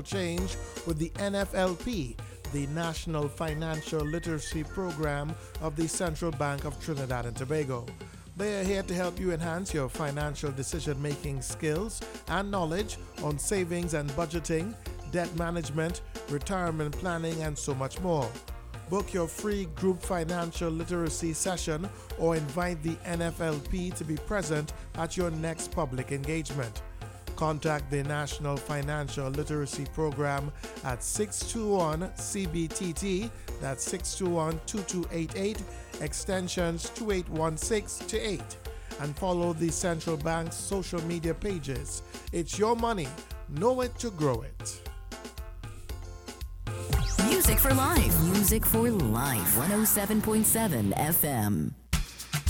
change with the NFLP, the National Financial Literacy Program of the Central Bank of Trinidad and Tobago. They are here to help you enhance your financial decision-making skills and knowledge on savings and budgeting, debt management, retirement planning, and so much more. Book your free group financial literacy session or invite the NFLP to be present at your next public engagement. Contact the National Financial Literacy Program at 621-CBTT, that's 621-2288, extensions 2816 to 8, and follow the Central Bank's social media pages. It's your money. Know it to grow it. Music for Life. Music for Life. 107.7 FM.